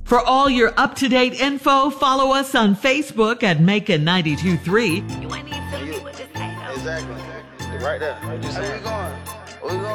For all your up-to-date info, follow us on Facebook at Macon 92.3. You ain't even feeling me with this thing, though. Exactly. Right there. What you saying? Where we going?